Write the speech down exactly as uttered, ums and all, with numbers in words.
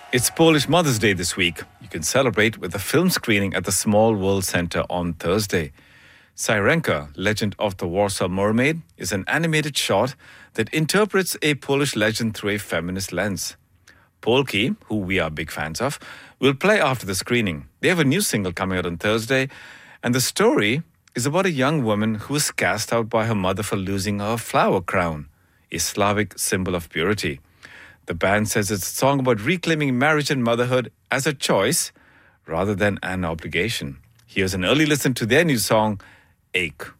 It's Polish Mother's Day this week. You can celebrate with a film screening at the Small World Centre on Thursday. Syrenka, Legend of the Warsaw Mermaid, is an animated short that interprets a Polish legend through a feminist lens. Polki, who we are big fans of, will play after the screening. They have a new single coming out on Thursday, and the story is about a young woman who was cast out by her mother for losing her flower crown, a Slavic symbol of purity. The band says it's a song about reclaiming marriage and motherhood as a choice rather than an obligation. Here's an early listen to their new song, Ache.